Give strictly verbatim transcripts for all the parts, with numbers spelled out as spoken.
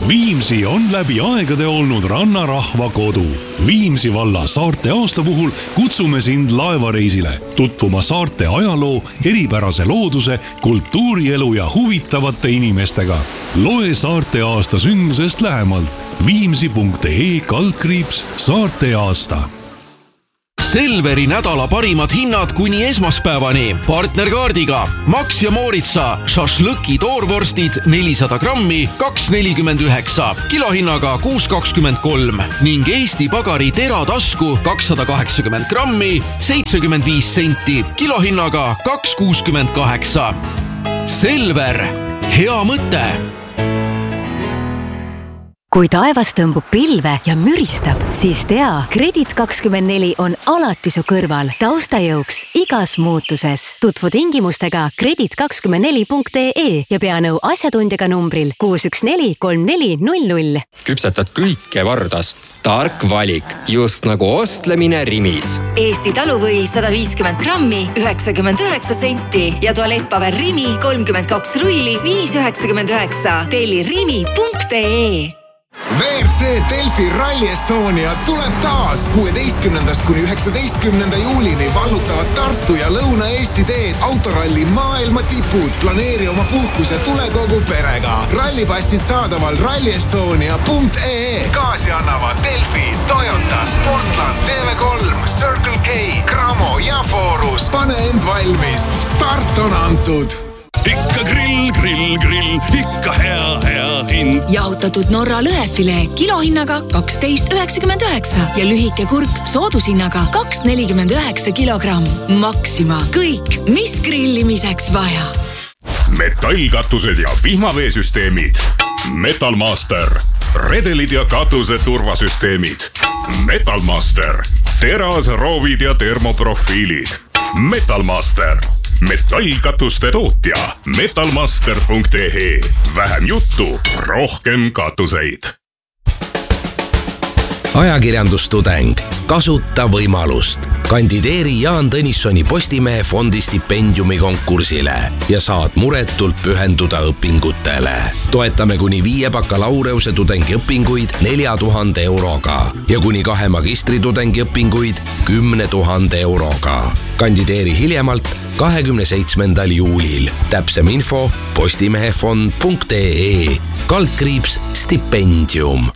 Viimsi on läbi aegade olnud rannarahva kodu. Viimsi valla saarte aasta puhul kutsume sind laevareisile, tutvuma saarte ajaloo, eripärase looduse, kultuurielu ja huvitavate inimestega. Loe saarte aasta sündmusest lähemalt viimsi punkt ee kaldkriips saarte aasta. Selveri nädala parimad hinnad kuni esmaspäevani. Partnerkaardiga Max ja Mooritsa šašlõki toorvorstid nelisada grammi kaks nelikümmend üheksa, kilohinnaga kuus kakskümmend kolm ning Eesti Pagari teratasku kakssada kaheksakümmend grammi seitsekümmend viis senti, kilohinnaga kaks kuuskümmend kaheksa. Selver, hea mõte! Kui taevas tõmbub pilve ja müristab, siis tea, Kredit kakskümmend neli on alati su kõrval, taustajõuks igas muutuses. Tutvu tingimustega kredit kakskümmend neli punkt ee ja pea nõu asjatundjaga numbril kuus üks neli kolm neli null null. Küpsetad kõike vardas. Tark valik, just nagu ostlemine Rimis. Eesti taluvõi sada viiskümmend grammi, üheksakümmend üheksa senti ja tualettpaber Rimi kolmkümmend kaks rulli, viis üheksakümmend üheksa. Telli rimi punkt ee. V R C Delfi Rally Estonia tuleb taas kuueteistkümnendast kuni üheksateistkümnenda juulini vallutavad Tartu ja Lõuna-Eesti teed autoralli maailma tipud. Planeeri oma puhkus ja tule kogu perega. Rallipassid saadaval rally estonia punkt ee. Kaasi annavad Delfi, Toyota, Sportland, T V kolm, Circle K, Gramo ja Forus. Pane end valmis. Start on antud. Ikka grill, grill, grill, ikka hea, hea hind. Jautatud Norra lõhefilee kilohinnaga kaksteist üheksakümmend üheksa ja lühike kurk soodushinnaga kaks nelikümmend üheksa kilogramm. Maxima. Kõik, mis grillimiseks vaja. Metallkatused ja vihmaveesüsteemid. Metalmaster. Redelid ja katuse turvasüsteemid. Metalmaster. Teras, roovid ja termoprofiilid. Metalmaster. Metallkatuste tootja metalmaster punkt ee. Vähem juttu, rohkem katuseid. Ajakirjandustudeng. Kasuta võimalust. Kandideeri Jaan Tõnissoni Postimehe fondi stipendiumi konkursile ja saad muretult pühenduda õpingutele. Toetame kuni viie bakalaureuse tudengi õpinguid nelja tuhande euroga ja kuni kahe magistri tudengi õpinguid kümne tuhande euroga. Kandideeri hiljemalt kahekümne seitsmendal juulil. Täpsem info postimehefond punkt ee. Kaldkriips stipendium.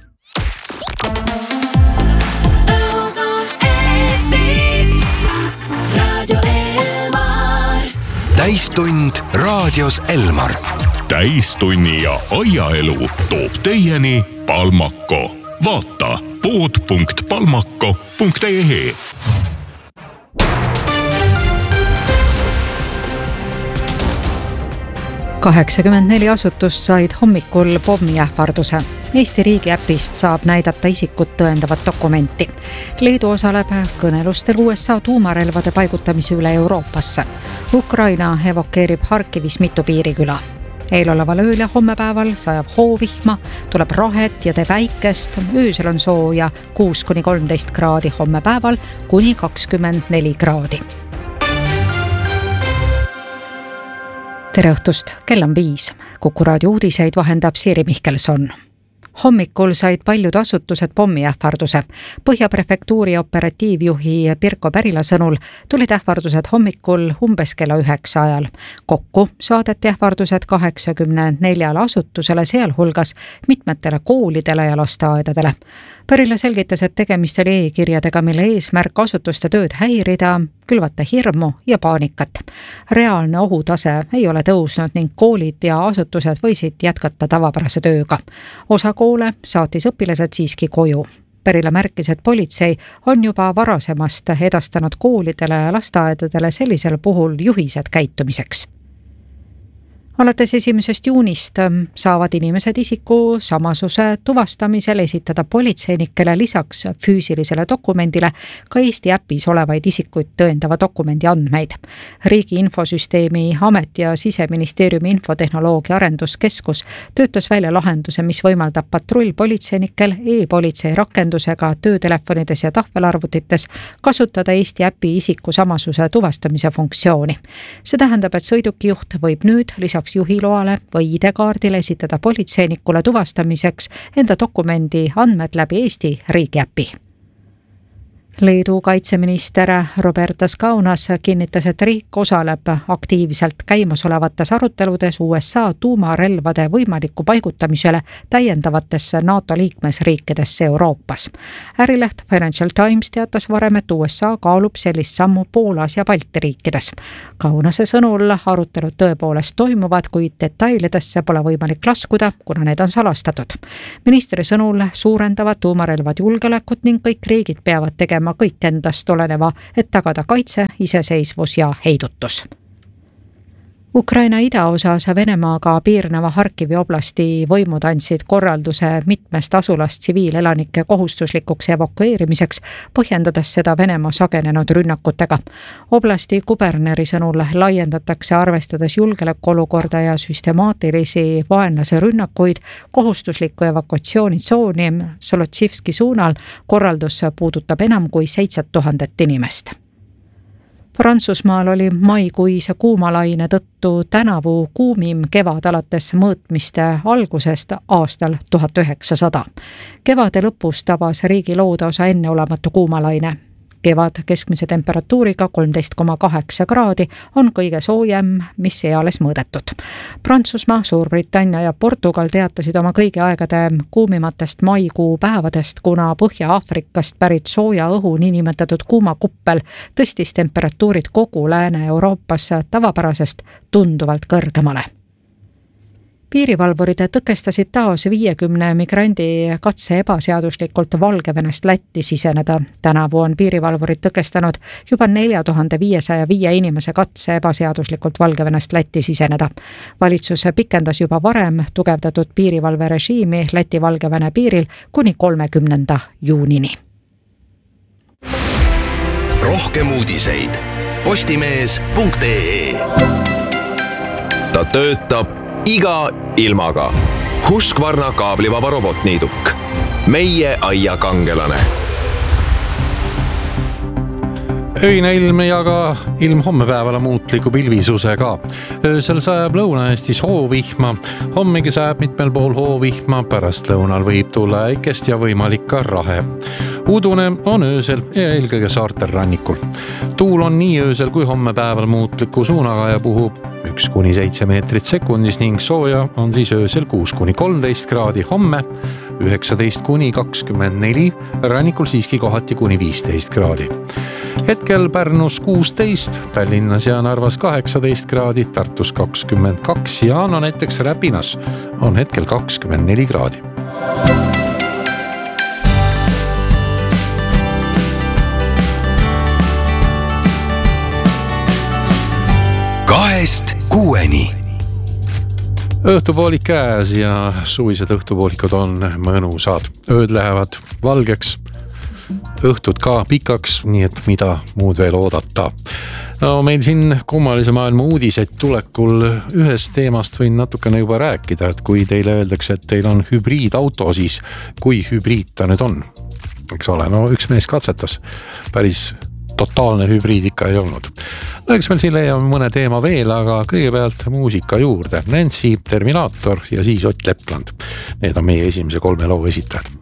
Täistund raadios Elmar. Täistunni ja aiaelu toob teieni Palmako. Vaata pood punkt palmako punkt ee. kaheksakümmend neli asutust said hommikul pommiähvarduse. Eesti riigi äpist saab näidata isikut tõendavat dokumenti. Leedu osaleb kõnelustel U S A tuumarelvade paigutamise üle Euroopasse. Ukraina evokeerib Harkivis mitu piiriküla. Eeloleval ööl ja hommepäeval sajab hoovihma, tuleb rahet ja teeb äikest. Öösel on sooja kuus kuni kolmteist kraadi, hommepäeval kuni kakskümmend neli kraadi. Tere õhtust, kell on viis. Kuku raadio uudiseid vahendab Siiri Mihkelson. Hommikul said paljud asutused pommiähvarduse. Põhjaprefektuuri operatiivjuhi Pirko Pärila sõnul tulid ähvardused hommikul umbes kella üheksa ajal. Kokku saadeti ähvardused kaheksakümne neljale asutusele, sealhulgas mitmetele koolidele ja lasteaedadele. Pärila selgitas, et tegemist oli e-kirjadega, mille eesmärk asutuste tööd häirida, külvata hirmu ja paanikat. Reaalne ohutase ei ole tõusnud ning koolid ja asutused võisid jätkata tavapärase tööga. Osa koole saatis õpilased siiski koju. Pärila märkis, et politsei on juba varasemast edastanud koolidele ja lasteaedadele sellisel puhul juhised käitumiseks. Alates esimesest juunist saavad inimesed isiku samasuse tuvastamisel esitada politseinikele lisaks füüsilisele dokumendile ka Eesti äpis olevaid isikuid tõendava dokumendi andmeid. Riigi infosüsteemi amet ja Siseministeeriumi infotehnoloogia arenduskeskus töötas välja lahenduse, mis võimaldab patrullpolitseinikel e-politsei rakendusega töötelefonides ja tahvelarvutites kasutada Eesti äpi isiku samasuse tuvastamise funktsiooni. See tähendab, et sõidukijuht võib nüüd lisaks lisaks juhiloale või I D-kaardile esitada politseinikule tuvastamiseks enda dokumendi andmed läbi Eesti riigiäpi. Leedu kaitseminister Robertas Kaunas kinnitas, et riik osaleb aktiivselt käimasolevates aruteludes U S A tuumarelvade võimaliku paigutamisele täiendavatesse NATO liikmesriikidesse Euroopas. Ärileht Financial Times teatas varem, et U S A kaalub sellist sammu Poolas ja Balti riikides. Kaunase sõnul arutelud tõepoolest toimuvad, kuid detailidesse pole võimalik laskuda, kuna need on salastatud. Ministri sõnul suurendavad tuumarelvad julgeolekut ning kõik riigid peavad tegema kõik endast oleneva, et tagada kaitse, iseseisvus ja heidutus. Ukraina idaosas Venemaaga piirneva Harkivi oblasti võimud andsid korralduse mitmest asulast tsiviilelanike kohustuslikuks evakueerimiseks, põhjendades seda Venemaa sagenenud rünnakutega. Oblasti kuberneri sõnul laiendatakse arvestades julgeolekuolukorda ja süstemaatilisi vaenlase rünnakuid kohustusliku evakuatsioonitsooni Solotšivski suunal. Korraldus puudutab enam kui seitse tuhandet inimest. Prantsusmaal oli maikuise kuumalaine tõttu tänavu kuumim kevad alates mõõtmiste algusest aastal tuhat üheksasada. Kevade lõpus tabas riigi loodaosa enneolematu kuumalaine. Kevad keskmise temperatuuriga kolmteist koma kaheksa kraadi on kõige soojem, mis eales mõõdetud. Prantsusmaa, Suurbritannia ja Portugal teatasid oma kõigi aegade kuumimatest maikuu päevadest, kuna Põhja-Aafrikast pärit sooja õhu niinimetatud kuumakuppel tõstis temperatuurid kogu Lääne-Euroopas tavapärasest tunduvalt kõrgemale. Piirivalvurid tõkestasid taas viiekümne migrandi katse ebaseaduslikult Valgevenest Lätti siseneda. Tänavu on piirivalvurid tõkestanud juba nelja tuhande viiesaja viie inimese katse ebaseaduslikult Valgevenest Lätti siseneda. Valitsus pikendas juba varem tugevdatud piirivalverežiimi Läti-Valgevene piiril kuni kolmekümnenda juunini. Rohkem uudiseid postimees punkt ee. Ta töötab iga ilmaga. Husqvarna kaablivaba robotniiduk. Meie aia kangelane. Öine ilm ja ka ilm hommepäevala muutliku pilvisusega. Öösel sajab Lõuna-Eestis hoovihma, hommigi sajab mitmel pool hoovihma, pärast lõunal võib tulla äikest ja võimalik ka rahe. Udune on öösel ja eelkõige saartel rannikul. Tuul on nii öösel kui hommepäeval muutliku suunaga ja puhub üks kuni seitse meetrit sekundis ning sooja on siis öösel kuus kuni kolmteist kraadi, homme üheksateist kuni kakskümmend neli, rannikul siiski kohati kuni viisteist kraadi. Hetkel Pärnus kuusteist, Tallinnas ja Narvas kaheksateist kraadi, Tartus kakskümmend kaks ja no näiteks Räpinas on hetkel kakskümmend neli kraadi. Kahest kuueni. Õhtupoolik käes ja suvised õhtupoolikud on mõnusad. Ööd lähevad valgeks, õhtud ka pikaks, nii et mida muud veel oodata. No meil siin kummalise maailma uudiseid tulekul ühest teemast võin natukene juba rääkida, et kui teile öeldakse, et teil on hübriidauto, siis kui hübriid ta nüüd on? Eks ole, no üks mees katsetas, päris totaalne hübriid ikka ei olnud. No eks meil siin leiame mõne teema veel, aga kõigepealt muusika juurde. Nancy, Terminaator ja siis Ott Lepland. Need on meie esimese kolme loo esitajad.